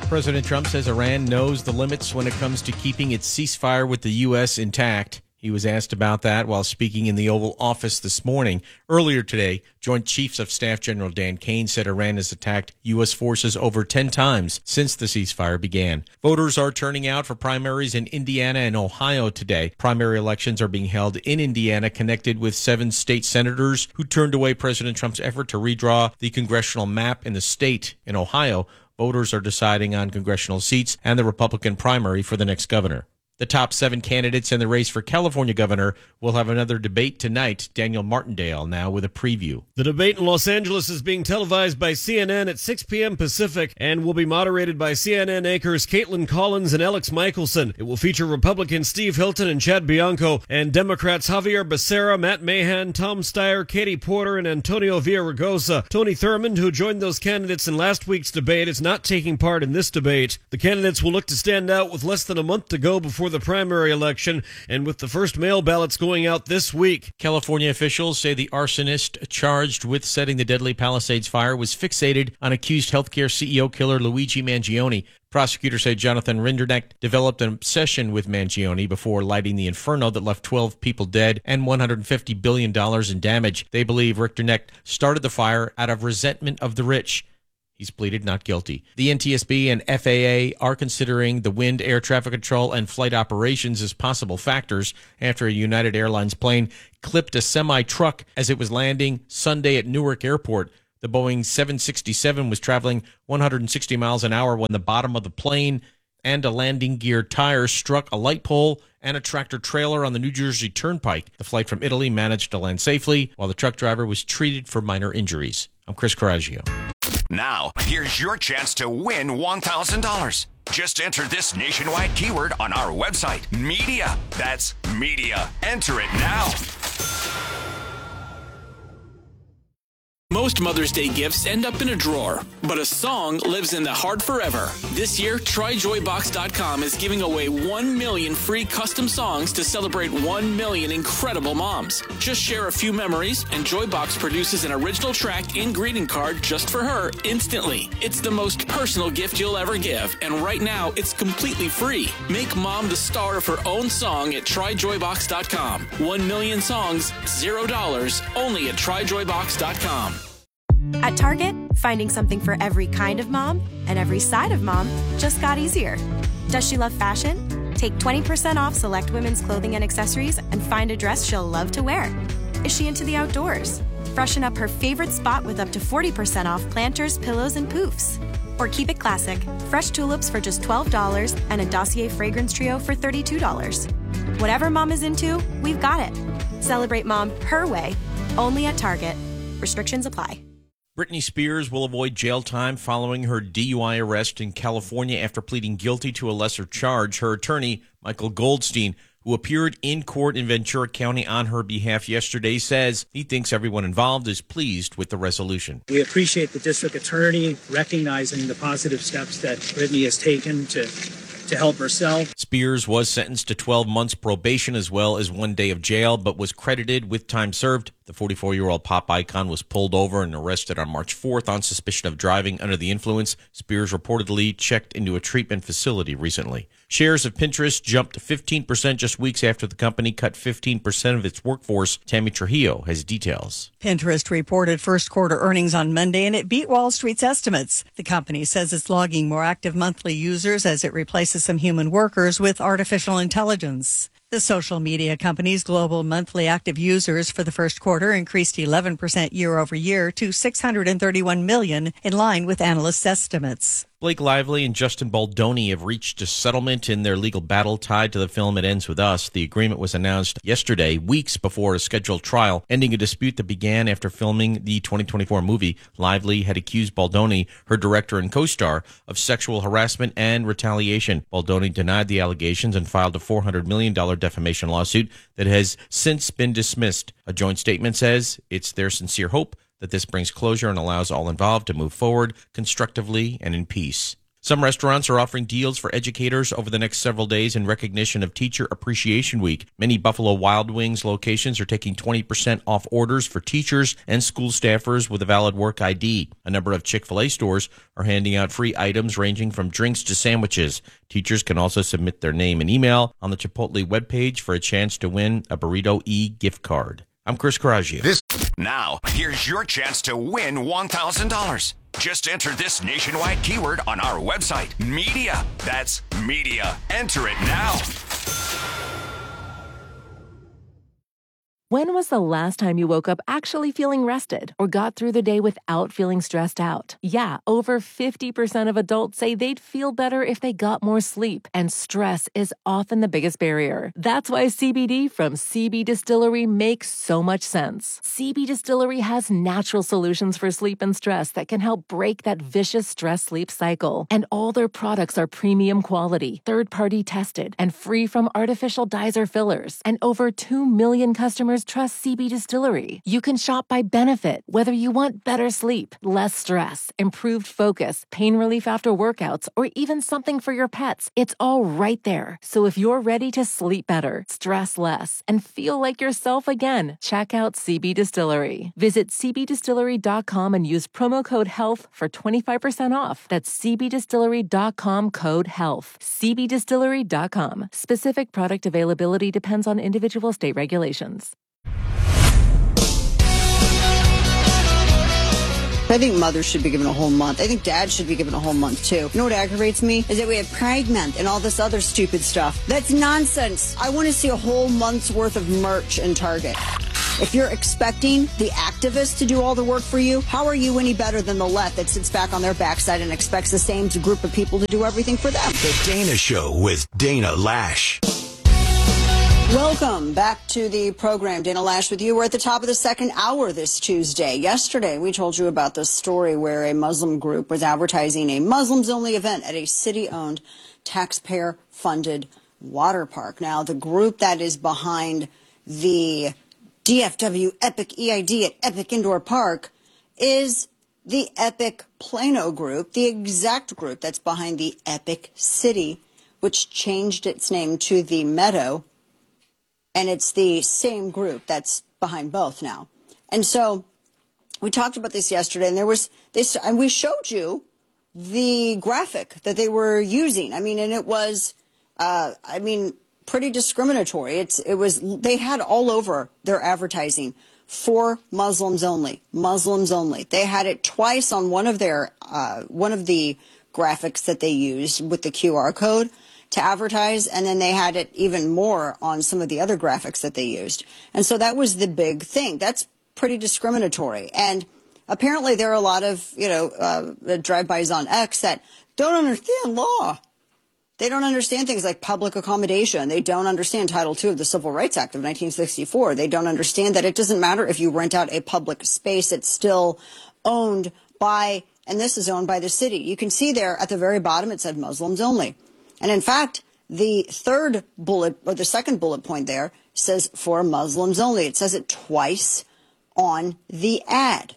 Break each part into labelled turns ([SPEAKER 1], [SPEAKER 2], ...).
[SPEAKER 1] President Trump says Iran knows the limits when it comes to keeping its ceasefire with the U.S. intact. He was asked about that while speaking in the Oval Office this morning. Earlier today, Joint Chiefs of Staff General Dan Kane said Iran has attacked U.S. forces over 10 times since the ceasefire began. Voters are turning out for primaries in Indiana and Ohio today. Primary elections are being held in Indiana, connected with 7 state senators who turned away President Trump's effort to redraw the congressional map in the state. In Ohio, voters are deciding on congressional seats and the Republican primary for the next governor. The top 7 candidates in the race for California governor will have another debate tonight. Daniel Martindale now with a preview.
[SPEAKER 2] The debate in Los Angeles is being televised by CNN at 6 p.m. Pacific and will be moderated by CNN anchors Caitlin Collins and Alex Michelson. It will feature Republicans Steve Hilton and Chad Bianco and Democrats Javier Becerra, Matt Mahan, Tom Steyer, Katie Porter, and Antonio Villaraigosa. Tony Thurmond, who joined those candidates in last week's debate, is not taking part in this debate. The candidates will look to stand out with less than a month to go before the primary election, and with the first mail ballots going out this week.
[SPEAKER 1] California officials say the arsonist charged with setting the deadly Palisades fire was fixated on accused healthcare CEO killer Luigi Mangione. Prosecutors say Jonathan Rinderknecht developed an obsession with Mangione before lighting the inferno that left 12 people dead and $150 billion in damage. They believe Rinderknecht started the fire out of resentment of the rich. He's pleaded not guilty. The NTSB and FAA are considering the wind, air traffic control, and flight operations as possible factors after a United Airlines plane clipped a semi-truck as it was landing Sunday at Newark Airport. The Boeing 767 was traveling 160 miles an hour when the bottom of the plane and a landing gear tire struck a light pole and a tractor trailer on the New Jersey Turnpike. The flight from Italy managed to land safely, while the truck driver was treated for minor injuries. I'm Chris Coraggio.
[SPEAKER 3] Now, here's your chance to win $1,000. Just enter this nationwide keyword on our website, media. That's media. Enter it now.
[SPEAKER 4] Most Mother's Day gifts end up in a drawer, but a song lives in the heart forever. This year, TryJoyBox.com is giving away 1 million free custom songs to celebrate 1 million incredible moms. Just share a few memories, and Joybox produces an original track and greeting card just for her instantly. It's the most personal gift you'll ever give, and right now, it's completely free. Make mom the star of her own song at TryJoyBox.com. 1 million songs, $0, only at TryJoyBox.com.
[SPEAKER 5] At Target, finding something for every kind of mom and every side of mom just got easier. Does she love fashion? Take 20% off select women's clothing and accessories and find a dress she'll love to wear. Is she into the outdoors? Freshen up her favorite spot with up to 40% off planters, pillows, and poofs. Or keep it classic, fresh tulips for just $12 and a Dossier fragrance trio for $32. Whatever mom is into, we've got it. Celebrate mom her way, only at Target. Restrictions apply.
[SPEAKER 1] Britney Spears will avoid jail time following her DUI arrest in California after pleading guilty to a lesser charge. Her attorney, Michael Goldstein, who appeared in court in Ventura County on her behalf yesterday, says he thinks everyone involved is pleased with the resolution.
[SPEAKER 6] We appreciate the district attorney recognizing the positive steps that Britney has taken to help herself.
[SPEAKER 1] Spears was sentenced to 12 months probation as well as 1 day of jail, but was credited with time served. The 44-year-old pop icon was pulled over and arrested on March 4th on suspicion of driving under the influence. Spears reportedly checked into a treatment facility recently. Shares of Pinterest jumped 15% just weeks after the company cut 15% of its workforce. Tammy Trujillo has details.
[SPEAKER 7] Pinterest reported first quarter earnings on Monday, and it beat Wall Street's estimates. The company says it's logging more active monthly users as it replaces some human workers with artificial intelligence. The social media company's global monthly active users for the first quarter increased 11% year over year to 631 million, in line with analysts' estimates.
[SPEAKER 1] Blake Lively and Justin Baldoni have reached a settlement in their legal battle tied to the film It Ends With Us. The agreement was announced yesterday, weeks before a scheduled trial, ending a dispute that began after filming the 2024 movie. Lively had accused Baldoni, her director and co-star, of sexual harassment and retaliation. Baldoni denied the allegations and filed a $400 million defamation lawsuit that has since been dismissed. A joint statement says it's their sincere hope that this brings closure and allows all involved to move forward constructively and in peace. Some restaurants are offering deals for educators over the next several days in recognition of Teacher Appreciation Week. Many Buffalo Wild Wings locations are taking 20% off orders for teachers and school staffers with a valid work ID. A number of Chick-fil-A stores are handing out free items ranging from drinks to sandwiches. Teachers can also submit their name and email on the Chipotle webpage for a chance to win a Burrito E gift card. I'm Chris Coraggio.
[SPEAKER 3] Now, here's your chance to win $1,000. Just enter this nationwide keyword on our website, media. That's media. Enter it now.
[SPEAKER 8] When was the last time you woke up actually feeling rested or got through the day without feeling stressed out? Yeah, over 50% of adults say they'd feel better if they got more sleep, and stress is often the biggest barrier. That's why CBD from CB Distillery makes so much sense. CB Distillery has natural solutions for sleep and stress that can help break that vicious stress-sleep cycle. And all their products are premium quality, third-party tested, and free from artificial dyes or fillers. And over 2 million customers trust CB Distillery. You can shop by benefit, whether you want better sleep, less stress, improved focus, pain relief after workouts, or even something for your pets. It's all right there. So if you're ready to sleep better, stress less, and feel like yourself again, check out CB Distillery. Visit cbdistillery.com and use promo code HEALTH for 25% off. That's cbdistillery.com code HEALTH. cbdistillery.com. Specific product availability depends on individual state regulations.
[SPEAKER 9] I think mothers should be given a whole month. I think dads should be given a whole month, too. You know what aggravates me? Is that we have Pride Month and all this other stupid stuff. That's nonsense. I want to see a whole month's worth of merch in Target. If you're expecting the activists to do all the work for you, how are you any better than the left that sits back on their backside and expects the same group of people to do everything for them?
[SPEAKER 10] The Dana Show with Dana Lash.
[SPEAKER 9] Welcome back to the program. Dana Lash with you. We're at the top of the second hour this Tuesday. Yesterday, we told you about this story where a Muslim group was advertising a Muslims-only event at a city-owned, taxpayer-funded water park. Now, the group that is behind the DFW Epic EID at Epic Indoor Park is the Epic Plano group, the exact group that's behind the Epic City, which changed its name to the Meadow. And it's the same group that's behind both now. And so we talked about this yesterday, and there was this, and we showed you the graphic that they were using. I mean, and it was, pretty discriminatory. They had all over their advertising for Muslims only, Muslims only. They had it twice on one of the graphics that they used with the QR code to advertise, and then they had it even more on some of the other graphics that they used. And so that was the big thing. That's pretty discriminatory. And apparently there are a lot of, drive-bys on X that don't understand law. They don't understand things like public accommodation. They don't understand Title II of the Civil Rights Act of 1964. They don't understand that it doesn't matter if you rent out a public space, it's still owned by, and this is owned by the city. You can see there at the very bottom it said Muslims only. And in fact, the third bullet, or the second bullet point there, says for Muslims only. It says it twice on the ad.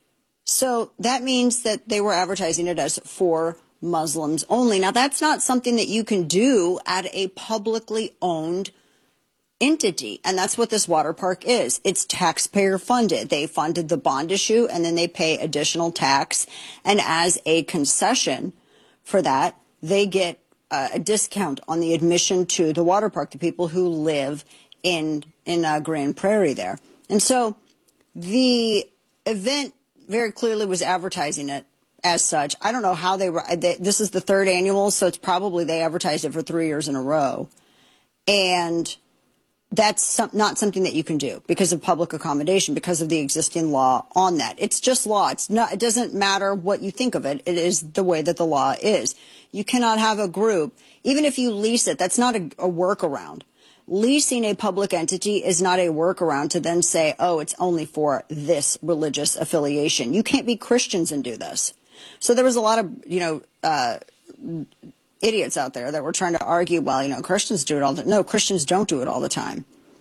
[SPEAKER 9] So that means that they were advertising it as for Muslims only. Now, that's not something that you can do at a publicly owned entity. And that's what this water park is. It's taxpayer funded. They funded the bond issue, and then they pay additional tax. And as a concession for that, they get a discount on the admission to the water park, the people who live in Grand Prairie there. And so the event very clearly was advertising it as such. I don't know how this is the third annual, so it's probably they advertised it for 3 years in a row. And that's not something that you can do because of public accommodation, because of the existing law on that. It's just law. It doesn't matter what you think of it. It is the way that the law is. You cannot have a group, even if you lease it, that's not a workaround. Leasing a public entity is not a workaround to then say, oh, it's only for this religious affiliation. You can't be Christians and do this. So there was a lot of, idiots out there that were trying to argue, well, Christians do it all the time. No, Christians don't do it all the time.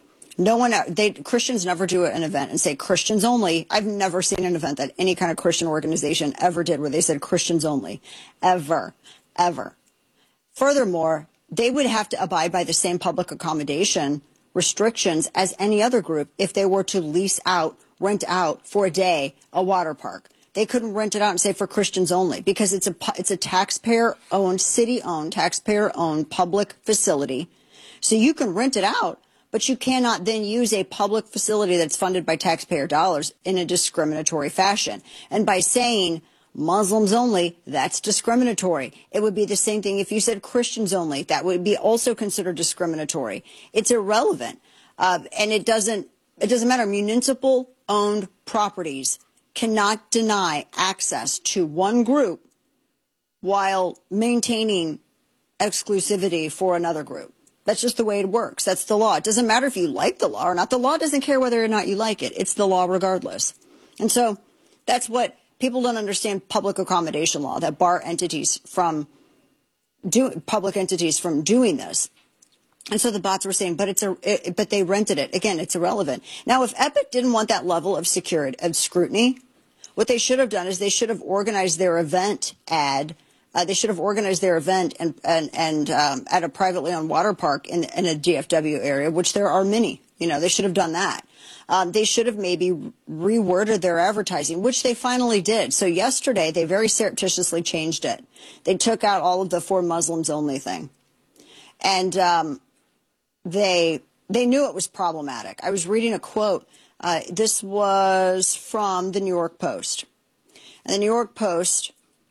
[SPEAKER 9] Christians never do an event and say Christians only. I've never seen an event that any kind of Christian organization ever did where they said Christians only. Ever. ever. Furthermore, they would have to abide by the same public accommodation restrictions as any other group if they were to rent out for a day a water park. They couldn't rent it out and say for Christians only because it's a taxpayer-owned, city-owned, taxpayer-owned public facility. So you can rent it out, but you cannot then use a public facility that's funded by taxpayer dollars in a discriminatory fashion. And by saying Muslims only, that's discriminatory. It would be the same thing if you said Christians only. That would be also considered discriminatory. It's irrelevant. And it doesn't matter. Municipal owned properties cannot deny access to one group while maintaining exclusivity for another group. That's just the way it works. That's the law. It doesn't matter if you like the law or not. The law doesn't care whether or not you like it. It's the law regardless. And so that's what people don't understand public accommodation law, that bar entities from public entities from doing this. And so the bots were saying, but they rented it. Again, it's irrelevant. Now, if Epic didn't want that level of security, of scrutiny, what they should have done is they should have organized their event they should have organized their event and at a privately owned water park in a DFW area, which there are many. They should have done that. They should have maybe reworded their advertising, which they finally did. So yesterday, they very surreptitiously changed it. They took out all of the for Muslims only thing. And they knew it was problematic. I was reading a quote. This was from the New York Post. And the New York Post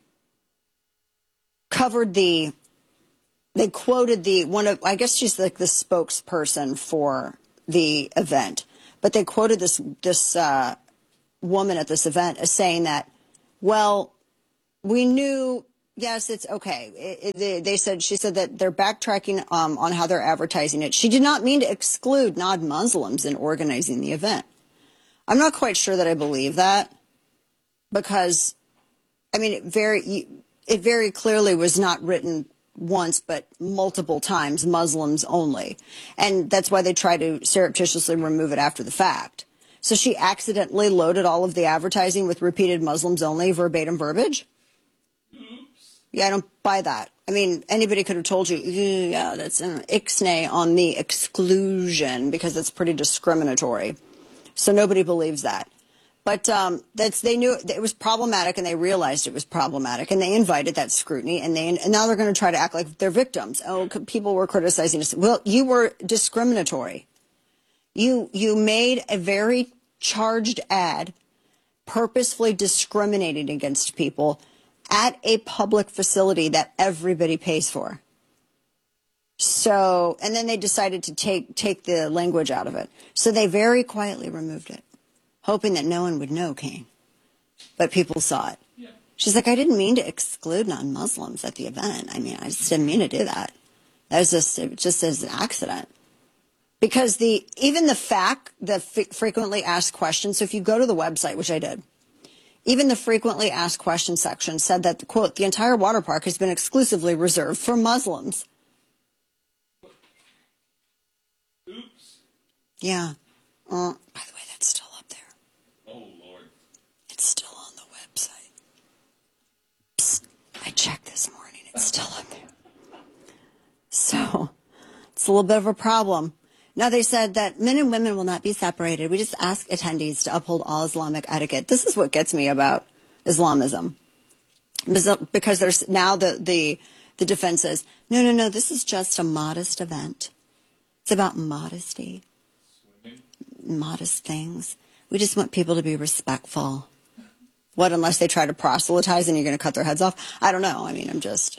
[SPEAKER 9] covered they quoted I guess she's like the spokesperson for the event, but they quoted this woman at this event as saying that, well, we knew, yes, it's okay. She said that they're backtracking on how they're advertising it. She did not mean to exclude non-Muslims in organizing the event. I'm not quite sure that I believe that because, I mean, it very clearly was not written once, but multiple times, Muslims only. And that's why they try to surreptitiously remove it after the fact. So she accidentally loaded all of the advertising with repeated Muslims only verbatim verbiage. Oops. Yeah, I don't buy that. I mean, anybody could have told you, yeah, that's an ixnay on the exclusion because that's pretty discriminatory. So nobody believes that. But they knew it was problematic, and they realized it was problematic, and they invited that scrutiny, and now they're going to try to act like they're victims. Oh, people were criticizing us. Well, you were discriminatory. You made a very charged ad, purposefully discriminating against people at a public facility that everybody pays for. So, and then they decided to take the language out of it. So they very quietly removed it, hoping that no one would know, Kane. But people saw it. Yeah. She's like, I didn't mean to exclude non-Muslims at the event. I mean, I just didn't mean to do that. That was just as an accident. Because the frequently asked questions, so if you go to the website, which I did, even the frequently asked questions section said that, quote, the entire water park has been exclusively reserved for Muslims. Oops. Yeah. By the way, that's still up there. Oh, Lord. It's still on the website. Psst. I checked this morning. It's still up there. So, it's a little bit of a problem. Now, they said that men and women will not be separated. We just ask attendees to uphold all Islamic etiquette. This is what gets me about Islamism. Because there's now the defense says, no, this is just a modest event. It's about modesty, modest things. We just want people to be respectful. What, unless they try to proselytize and you're going to cut their heads off? I don't know. I mean, I'm just,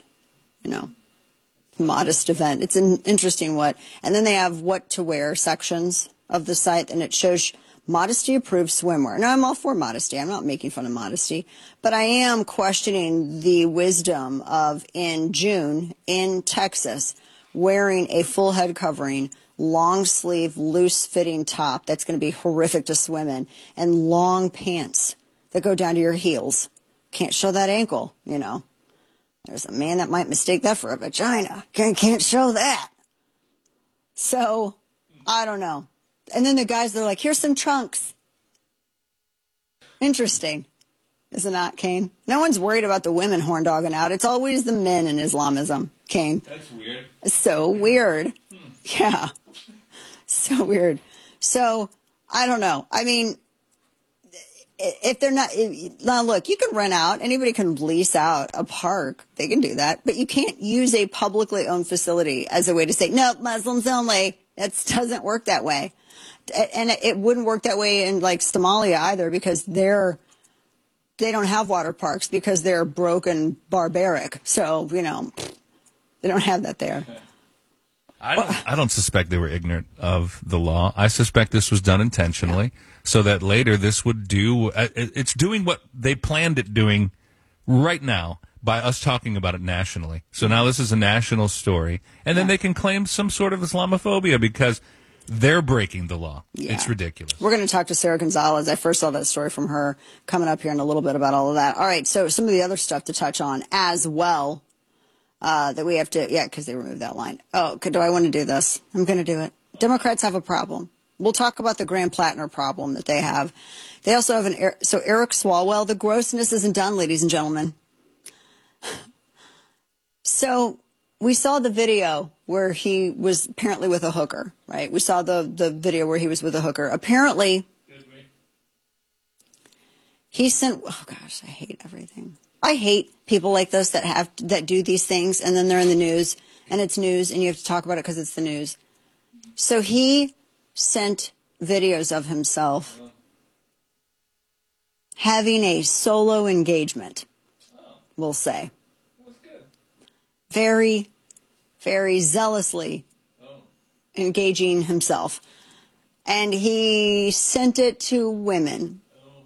[SPEAKER 9] modest event. It's an interesting and then they have what to wear sections of the site, and it shows modesty approved swimwear. Now, I'm all for modesty. I'm not making fun of modesty, but I am questioning the wisdom of, in June in Texas, wearing a full head covering, long sleeve, loose fitting top that's going to be horrific to swim in, and long pants that go down to your heels. Can't show that ankle, There's a man that might mistake that for a vagina. Can't show that. So, I don't know. And then the guys, they're like, here's some trunks. Interesting. Is it not, Kane? No one's worried about the women horn dogging out. It's always the men in Islamism, Kane.
[SPEAKER 11] That's weird.
[SPEAKER 9] It's so weird. Yeah. So weird. So, I don't know. I mean, if they're not, now look, you can rent out, anybody can lease out a park. They can do that. But you can't use a publicly owned facility as a way to say, no, Muslims only. It doesn't work that way. And it wouldn't work that way in like Somalia either, because they don't have water parks because they're broken barbaric. So, you know, they don't have that there.
[SPEAKER 11] I don't suspect they were ignorant of the law. I suspect this was done intentionally so that later this would do, it's doing what they planned it doing right now by us talking about it nationally. So now this is a national story. And then they can claim some sort of Islamophobia because they're breaking the law. Yeah. It's ridiculous.
[SPEAKER 9] We're going to talk to Sarah Gonzalez. I first saw that story from her coming up here in a little bit about all of that. All right, so some of the other stuff to touch on as well that we have to, because they removed that line. Oh, do I want to do this? I'm going to do it. Democrats have a problem. We'll talk about the Graham Plattner problem that they have. They also have Eric Swalwell. The grossness isn't done, ladies and gentlemen. So we saw the video where he was apparently with a hooker, right? We saw the video where he was with a hooker. Apparently, he sent, oh gosh, I hate everything. I hate people like this that do these things and then they're in the news and it's news and you have to talk about it because it's the news. So he sent videos of himself having a solo engagement, we'll say. Very, very zealously engaging himself. And he sent it to women.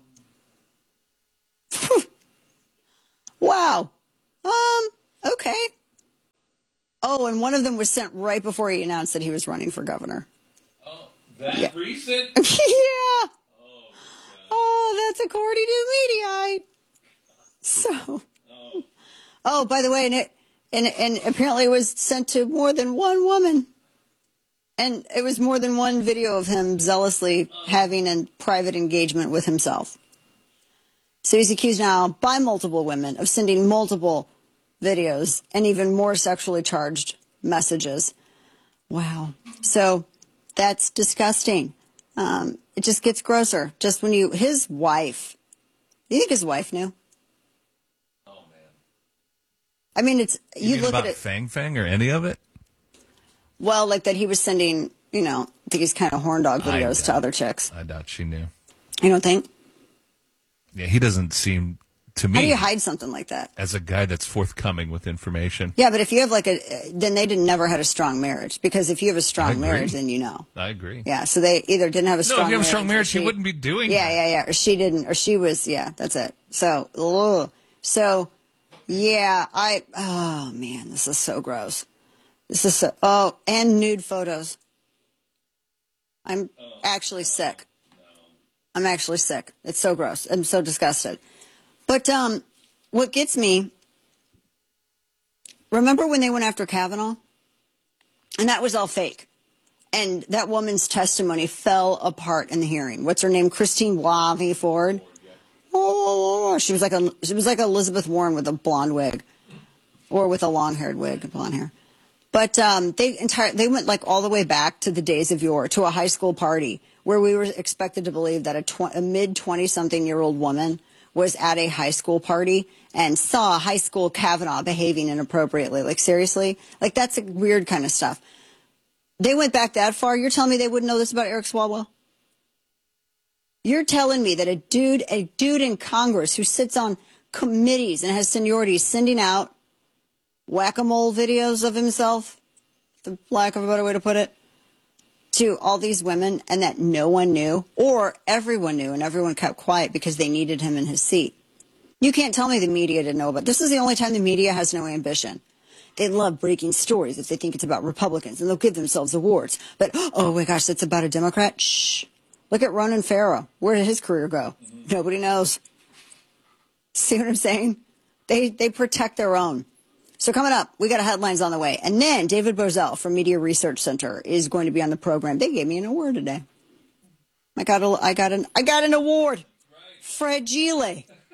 [SPEAKER 9] Wow. Okay. Oh, and one of them was sent right before he announced that he was running for governor.
[SPEAKER 11] Oh, that recent?
[SPEAKER 9] Yeah. Oh, that's according to Mediaite. So. Oh, by the way, and apparently it was sent to more than one woman. And it was more than one video of him zealously having a private engagement with himself. So he's accused now by multiple women of sending multiple videos and even more sexually charged messages. Wow. So that's disgusting. It just gets grosser. Just when his wife, you think his wife knew?
[SPEAKER 11] Oh, man.
[SPEAKER 9] I mean, you look at it.
[SPEAKER 11] Fang Fang or any of it?
[SPEAKER 9] Well, like that he was sending, these kind of horn dog videos to other chicks.
[SPEAKER 11] I doubt she knew.
[SPEAKER 9] You don't think?
[SPEAKER 11] Yeah, he doesn't seem, to me.
[SPEAKER 9] How do you hide something like that?
[SPEAKER 11] As a guy that's forthcoming with information.
[SPEAKER 9] Yeah, but if you have then they never had a strong marriage. Because if you have a strong marriage, then you know.
[SPEAKER 11] I agree.
[SPEAKER 9] Yeah, so they either didn't have a strong marriage.
[SPEAKER 11] No, if you have a strong marriage, he wouldn't be doing that.
[SPEAKER 9] Yeah. Or she didn't, or she was, that's it. So, yeah, oh man, this is so gross. This is and nude photos. I'm actually sick. I'm actually sick. It's so gross. I'm so disgusted. But what gets me, remember when they went after Kavanaugh? And that was all fake. And that woman's testimony fell apart in the hearing. What's her name? Christine Blasey Ford. Oh, she was like Elizabeth Warren with a blonde wig, or with a long-haired wig, blonde hair. But they went like all the way back to the days of yore, to a high school party where we were expected to believe that a mid-20-something-year-old woman was at a high school party and saw high school Kavanaugh behaving inappropriately. Like, seriously? Like, that's a weird kind of stuff. They went back that far? You're telling me they wouldn't know this about Eric Swalwell? You're telling me that a dude in Congress who sits on committees and has seniority sending out whack-a-mole videos of himself, the lack of a better way to put it, to all these women, and that no one knew, or everyone knew and everyone kept quiet because they needed him in his seat. You can't tell me the media didn't know about this. Is the only time the media has no ambition. They love breaking stories if they think it's about Republicans, and they'll give themselves awards. But, oh my gosh, that's about a Democrat? Shh. Look at Ronan Farrow. Where did his career go? Nobody knows. See what I'm saying? They protect their own. So coming up, we got headlines on the way. And then David Bozell from Media Research Center is going to be on the program. They gave me an award today. I got an award. Fragile.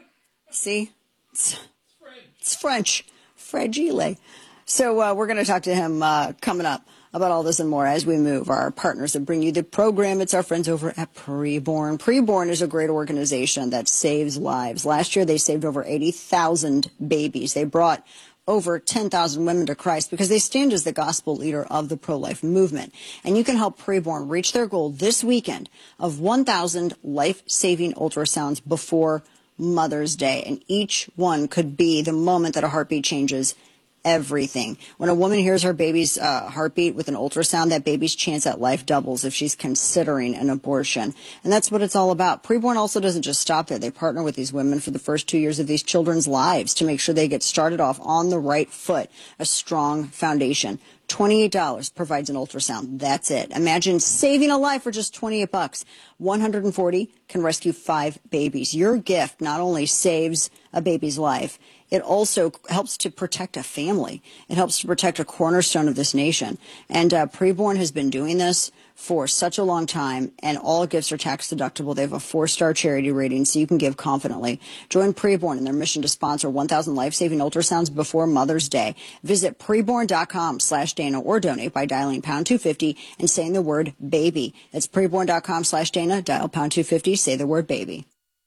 [SPEAKER 9] See? It's French. Fragile. So we're going to talk to him coming up about all this and more as we move. Our partners that bring you the program, it's our friends over at Preborn. Preborn is a great organization that saves lives. Last year, they saved over 80,000 babies. They brought over 10,000 women to Christ because they stand as the gospel leader of the pro-life movement. And you can help Preborn reach their goal this weekend of 1,000 life-saving ultrasounds before Mother's Day. And each one could be the moment that a heartbeat changes everything. When a woman hears her baby's heartbeat with an ultrasound, that baby's chance at life doubles if she's considering an abortion. And that's what it's all about. Preborn also doesn't just stop there. They partner with these women for the first 2 years of these children's lives to make sure they get started off on the right foot, a strong foundation. $28 provides an ultrasound. That's it. Imagine saving a life for just $28. 140 can rescue 5 babies. Your gift not only saves a baby's life, it also helps to protect a family. It helps to protect a cornerstone of this nation. And Preborn has been doing this for such a long time, and all gifts are tax deductible. They have a 4-star charity rating, so you can give confidently. Join Preborn in their mission to sponsor 1,000 life-saving ultrasounds before Mother's Day. Visit preborn.com/Dana or donate by dialing pound 250 and saying the word baby. That's preborn.com/Dana. Dial pound 250, say the word baby.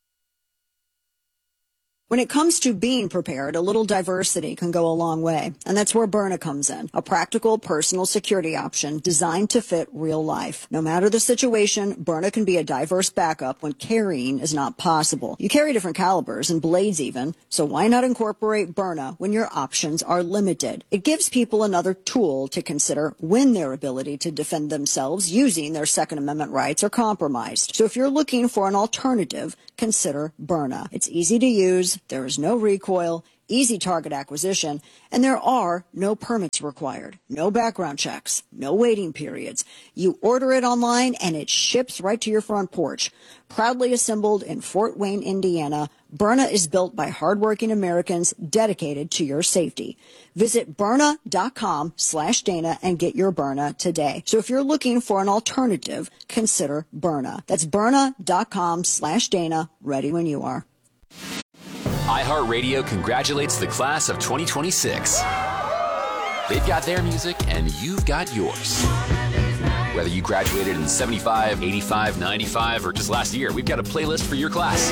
[SPEAKER 9] When it comes to being prepared, a little diversity can go a long way, and that's where Byrna comes in, a practical personal security option designed to fit real life. No matter the situation, Byrna can be a diverse backup when carrying is not possible. You carry different calibers and blades even, so why not incorporate Byrna when your options are limited? It gives people another tool to consider when their ability to defend themselves using their Second Amendment rights are compromised. So if you're looking for an alternative, consider Byrna. It's easy to use. There is no recoil, easy target acquisition, and there are no permits required, no background checks, no waiting periods. You order it online and it ships right to your front porch. Proudly assembled in Fort Wayne, Indiana, Byrna is built by hardworking Americans dedicated to your safety. Visit Byrna.com/Dana and get your Byrna today. So if you're looking for an alternative, consider Byrna. That's Byrna.com/Dana, ready when you are.
[SPEAKER 12] iHeartRadio congratulates the class of 2026. They've got their music, and you've got yours. Whether you graduated in 75, 85, 95, or just last year, we've got a playlist for your class.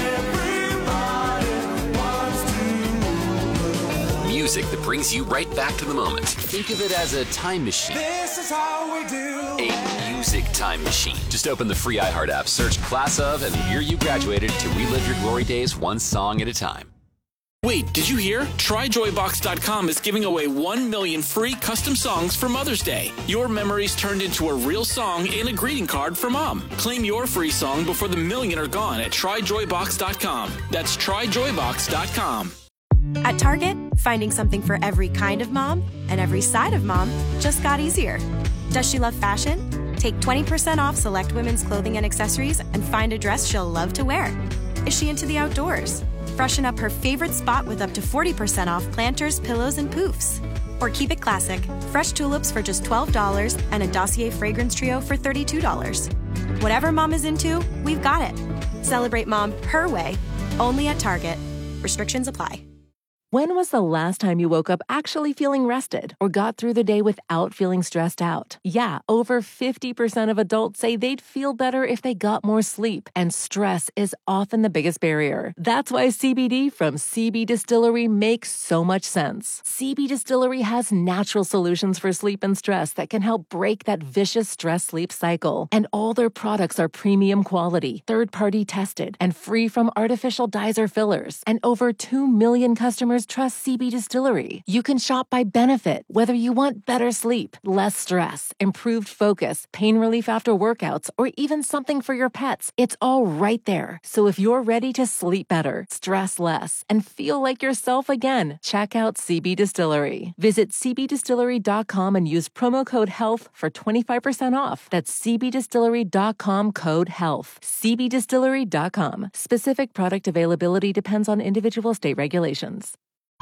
[SPEAKER 12] Music that brings you right back to the moment. Think of it as a time machine.
[SPEAKER 13] This is how we do.
[SPEAKER 12] A music time machine. Just open the free iHeart app, search Class of and the year you graduated to relive your glory days one song at a time.
[SPEAKER 4] Wait, did you hear? TryJoyBox.com is giving away 1 million free custom songs for Mother's Day. Your memories turned into a real song and a greeting card for Mom. Claim your free song before the million are gone at TryJoyBox.com. That's TryJoyBox.com.
[SPEAKER 5] At Target, finding something for every kind of mom and every side of mom just got easier. Does she love fashion? Take 20% off select women's clothing and accessories and find a dress she'll love to wear. Is she into the outdoors? Freshen up her favorite spot with up to 40% off planters, pillows, and poofs. Or keep it classic. Fresh tulips for just $12 and a Dossier fragrance trio for $32. Whatever mom is into, we've got it. Celebrate mom her way, only at Target. Restrictions apply.
[SPEAKER 8] When was the last time you woke up actually feeling rested or got through the day without feeling stressed out? Yeah, over 50% of adults say they'd feel better if they got more sleep, and stress is often the biggest barrier. That's why CBD from CB Distillery makes so much sense. CB Distillery has natural solutions for sleep and stress that can help break that vicious stress-sleep cycle. And all their products are premium quality, third-party tested, and free from artificial dyes or fillers. And over 2 million customers trust CB Distillery. You can shop by benefit, whether you want better sleep, less stress, improved focus, pain relief after workouts, or even something for your pets. It's all right there. So if you're ready to sleep better, stress less, and feel like yourself again, check out CB Distillery. Visit cbdistillery.com and use promo code HEALTH for 25% off. That's cbdistillery.com code HEALTH. cbdistillery.com. Specific product availability depends on individual state regulations.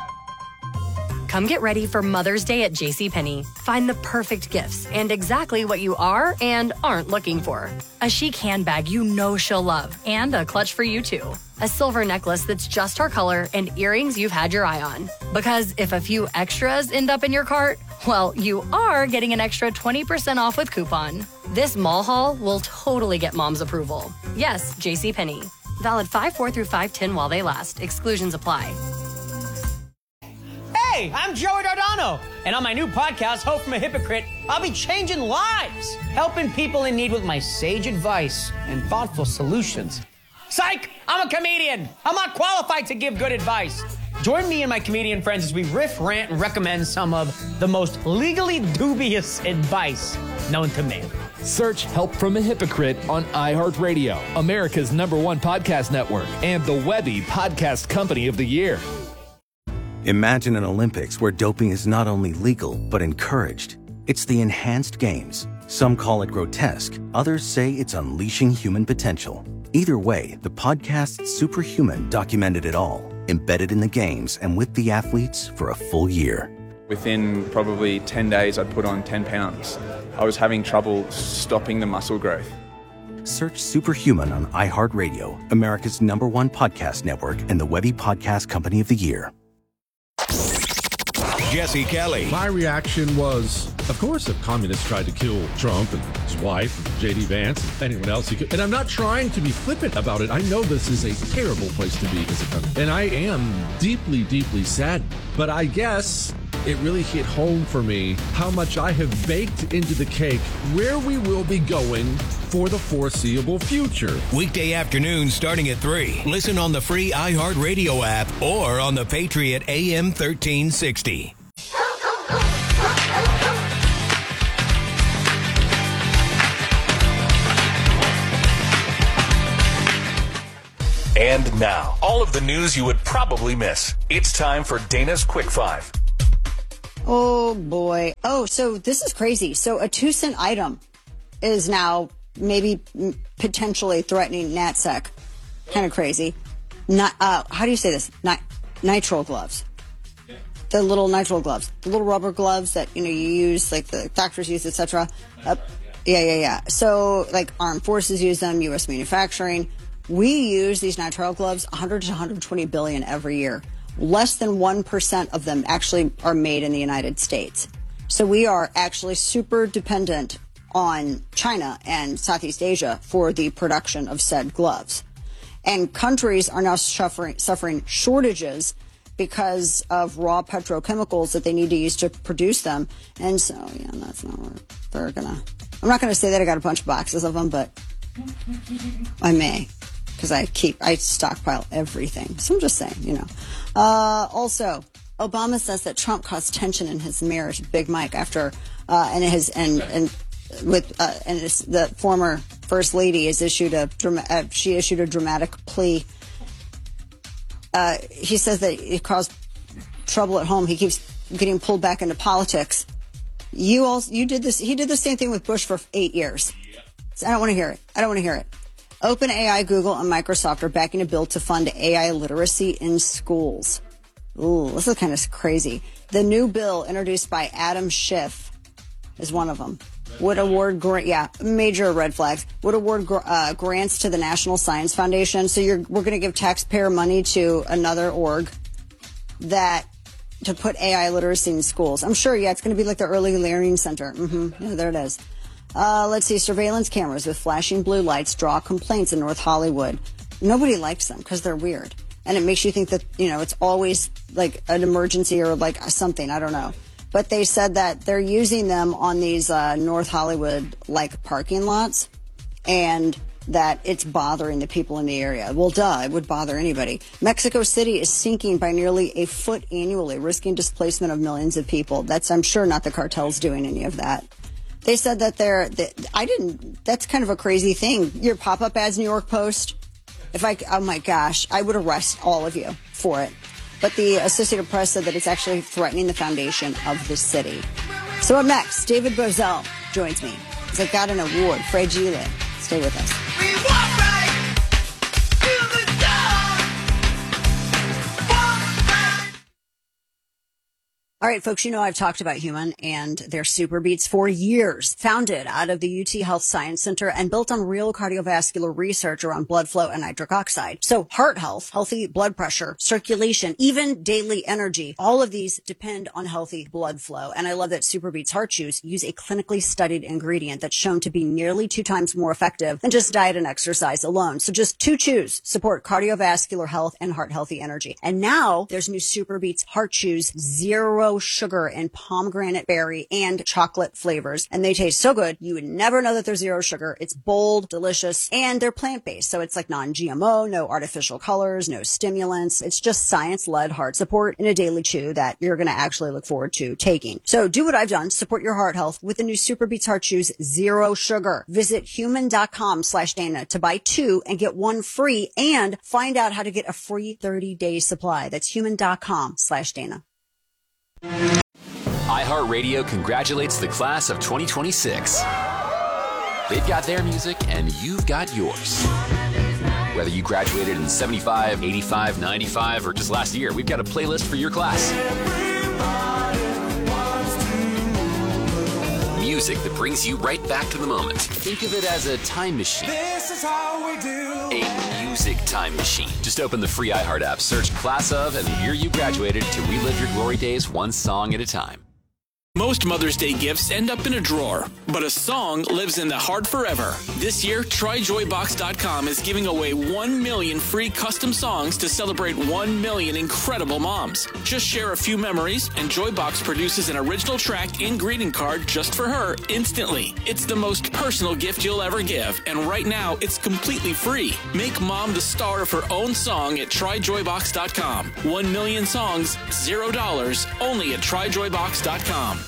[SPEAKER 14] Come get ready for Mother's Day at JCPenney. Find the perfect gifts and exactly what you are and aren't looking for. A chic handbag you know she'll love, and a clutch for you too. a silver necklace that's just her color, and earrings you've had your eye on. Because if a few extras end up in your cart, well, you are getting an extra 20% off with coupon. This mall haul will totally get mom's approval. Yes, JCPenney. Valid 5/4 through 5/10 while they last. Exclusions apply.
[SPEAKER 15] Hey, I'm Joey Dardano, and on my new podcast, Hope from a Hypocrite, I'll be changing lives, helping people in need with my sage advice and thoughtful solutions. Psych! I'm a comedian. I'm not qualified to give good advice. Join me and my comedian friends as we riff, rant, and recommend some of the most legally dubious advice known to man.
[SPEAKER 16] Search Help from a Hypocrite on iHeartRadio, America's #1 podcast network, and the Webby Podcast Company of the Year.
[SPEAKER 17] Imagine an Olympics where doping is not only legal, but encouraged. It's the enhanced games. Some call it grotesque. Others say it's unleashing human potential. Either way, the podcast Superhuman documented it all, embedded in the games and with the athletes for a full year.
[SPEAKER 18] Within probably 10 days, I'd put on 10 pounds. I was having trouble stopping the muscle growth.
[SPEAKER 17] Search Superhuman on iHeartRadio, America's #1 podcast network, and the Webby Podcast Company of the Year.
[SPEAKER 19] Jesse Kelly.
[SPEAKER 20] My reaction was, of course, if communists tried to kill Trump and his wife, and J.D. Vance, and anyone else he could. And I'm not trying to be flippant about it. I know this is a terrible place to be as a country. And I am deeply, deeply sad. But I guess it really hit home for me how much I have baked into the cake where we will be going for the foreseeable future.
[SPEAKER 19] Weekday afternoons starting at 3. Listen on the free iHeartRadio app or on the Patriot AM 1360.
[SPEAKER 10] And now, all of the news you would probably miss. It's time for Dana's Quick Five.
[SPEAKER 9] Oh, boy. Oh, so this is crazy. So a 2-cent item is now maybe potentially threatening NatSec. Kind of crazy. Not, how do you say this? Nitrile gloves. The little nitrile gloves. The little rubber gloves that, you use, like the doctors use, etc. Yeah. So, like, armed forces use them, U.S. manufacturing. We use these nitrile gloves 100 to 120 billion every year. Less than 1% of them actually are made in the United States. So we are actually super dependent on China and Southeast Asia for the production of said gloves. And countries are now suffering shortages because of raw petrochemicals that they need to use to produce them. And so, yeah, that's not what they're gonna... I'm not going to say that I got a bunch of boxes of them, but I may. Because I stockpile everything. So I'm just saying, Also, Obama says that Trump caused tension in his marriage with Big Mike after, the former First Lady has issued a dramatic plea. He says that it caused trouble at home. He keeps getting pulled back into politics. You did this. He did the same thing with Bush for 8 years. So I don't want to hear it. OpenAI, Google, and Microsoft are backing a bill to fund AI literacy in schools. Ooh, this is kind of crazy. The new bill introduced by Adam Schiff is one of them. Would award, major red flags. Would award grants to the National Science Foundation. So we're going to give taxpayer money to another org to put AI literacy in schools. I'm sure, it's going to be like the Early Learning Center. Yeah, there it is. Let's see. Surveillance cameras with flashing blue lights draw complaints in North Hollywood. Nobody likes them because they're weird. And it makes you think that, it's always like an emergency or like something. I don't know. But they said that they're using them on these North Hollywood-like parking lots and that it's bothering the people in the area. Well, duh, it would bother anybody. Mexico City is sinking by nearly a foot annually, risking displacement of millions of people. I'm sure not the cartels doing any of that. They said that that's kind of a crazy thing. Your pop-up ads, New York Post. Oh my gosh, I would arrest all of you for it. But the Associated Press said that it's actually threatening the foundation of the city. So up next, David Bozell joins me. He's got an award, Fragile. Stay with us. All right, folks, you know I've talked about Human and their Super Beats for years. Founded out of the UT Health Science Center and built on real cardiovascular research around blood flow and nitric oxide. So heart health, healthy blood pressure, circulation, even daily energy, all of these depend on healthy blood flow. And I love that Super Beats Heart Chews use a clinically studied ingredient that's shown to be nearly 2 times more effective than just diet and exercise alone. So just 2 chews support cardiovascular health and heart healthy energy. And now there's new Super Beats Heart Chews, 0 sugar and pomegranate berry and chocolate flavors. And they taste so good, you would never know that they're 0 sugar. It's bold, delicious, and they're plant-based. So it's like non-GMO, no artificial colors, no stimulants. It's just science-led heart support in a daily chew that you're going to actually look forward to taking. So do what I've done. Support your heart health with the new Super Beats Heart Chews, 0 sugar. Visit human.com/Dana to buy 2 and get 1 free and find out how to get a free 30-day supply. That's human.com/Dana.
[SPEAKER 12] iHeartRadio congratulates the class of 2026. They've got their music and you've got yours. Whether you graduated in 75, 85, 95, or just last year, we've got a playlist for your class. Music that brings you right back to the moment. Think of it as a time machine.
[SPEAKER 13] This is how we do.
[SPEAKER 12] A music time machine. Just open the free iHeart app, search Class of and the year you graduated to relive your glory days one song at a time.
[SPEAKER 4] Most Mother's Day gifts end up in a drawer, but a song lives in the heart forever. This year, TryJoyBox.com is giving away 1 million free custom songs to celebrate 1 million incredible moms. Just share a few memories, and Joybox produces an original track and greeting card just for her instantly. It's the most personal gift you'll ever give, and right now, it's completely free. Make mom the star of her own song at TryJoyBox.com. 1 million songs, $0, only at TryJoyBox.com.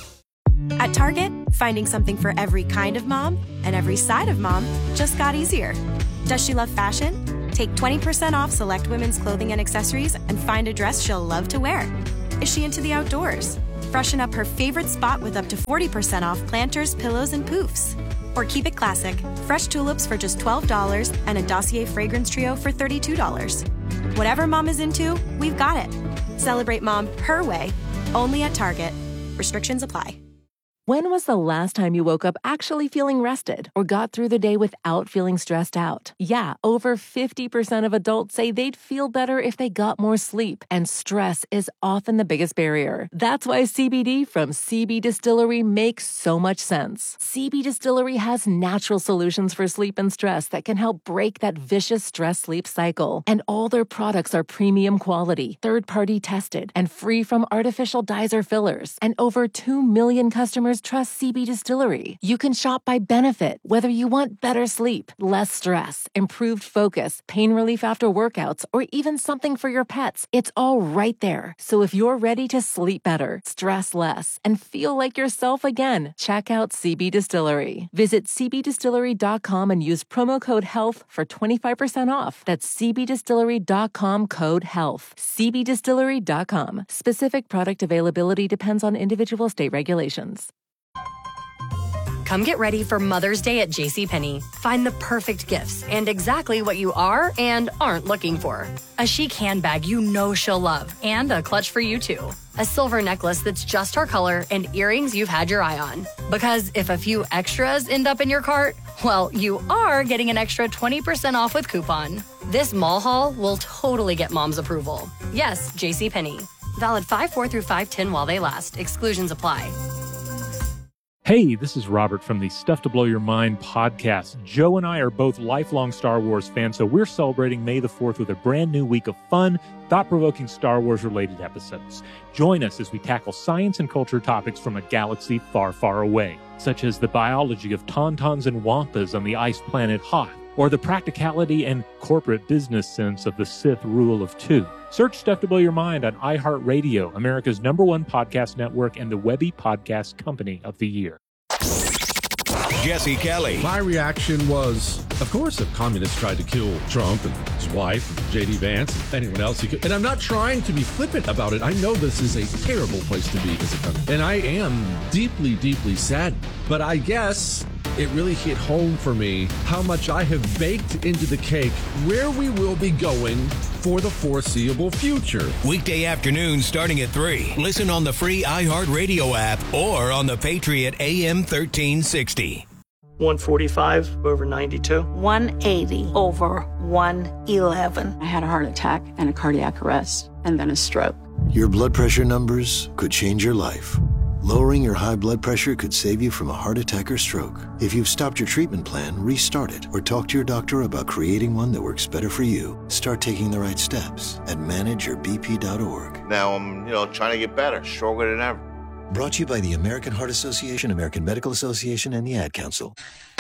[SPEAKER 5] At Target, finding something for every kind of mom and every side of mom just got easier. Does she love fashion? Take 20% off select women's clothing and accessories and find a dress she'll love to wear. Is she into the outdoors? Freshen up her favorite spot with up to 40% off planters, pillows, and poofs. Or keep it classic, fresh tulips for just $12 and a Dossier fragrance trio for $32. Whatever mom is into, we've got it. Celebrate mom her way, only at Target. Restrictions apply.
[SPEAKER 8] When was the last time you woke up actually feeling rested or got through the day without feeling stressed out? Yeah, over 50% of adults say they'd feel better if they got more sleep, and stress is often the biggest barrier. That's why CBD from CB Distillery makes so much sense. CB Distillery has natural solutions for sleep and stress that can help break that vicious stress-sleep cycle. And all their products are premium quality, third-party tested, and free from artificial dyes or fillers. And over 2 million customers trust CB Distillery. You can shop by benefit, whether you want better sleep, less stress, improved focus, pain relief after workouts, or even something for your pets. It's all right there. So if you're ready to sleep better, stress less, and feel like yourself again, check out CB Distillery. Visit cbdistillery.com and use promo code HEALTH for 25% off. That's cbdistillery.com, code HEALTH. cbdistillery.com. Specific product availability depends on individual state regulations.
[SPEAKER 14] Come get ready for Mother's Day at JCPenney. Find the perfect gifts and exactly what you are and aren't looking for. A chic handbag you know she'll love, and a clutch for you too. A silver necklace that's just her color, and earrings you've had your eye on. Because if a few extras end up in your cart, well, you are getting an extra 20% off with coupon. This mall haul will totally get mom's approval. Yes, JCPenney. Valid 5/4 through 5/10 while they last. Exclusions apply.
[SPEAKER 21] Hey, this is Robert from the Stuff to Blow Your Mind podcast. Joe and I are both lifelong Star Wars fans, so we're celebrating May the 4th with a brand new week of fun, thought-provoking Star Wars-related episodes. Join us as we tackle science and culture topics from a galaxy far, far away, such as the biology of tauntauns and wampas on the ice planet Hoth, or the practicality and corporate business sense of the Sith rule of 2. Search Stuff to Blow Your Mind on iHeartRadio, America's #1 podcast network and the Webby Podcast Company of the Year.
[SPEAKER 19] Jesse Kelly.
[SPEAKER 20] My reaction was, of course, if communists tried to kill Trump and his wife and J.D. Vance and anyone else he could. And I'm not trying to be flippant about it. I know this is a terrible place to be as a country. And I am deeply, deeply saddened. But I guess it really hit home for me how much I have baked into the cake where we will be going for the foreseeable future.
[SPEAKER 19] Weekday afternoons starting at 3. Listen on the free iHeartRadio app or on the Patriot AM 1360.
[SPEAKER 2] 145 over 92.
[SPEAKER 22] 180 over 111. I had a heart attack and a cardiac arrest and then a stroke.
[SPEAKER 23] Your blood pressure numbers could change your life. Lowering your high blood pressure could save you from a heart attack or stroke. If you've stopped your treatment plan, restart it or talk to your doctor about creating one that works better for you. Start taking the right steps at manageyourbp.org.
[SPEAKER 24] Now I'm, trying to get better, stronger than ever.
[SPEAKER 23] Brought to you by the American Heart Association, American Medical Association, and the Ad Council.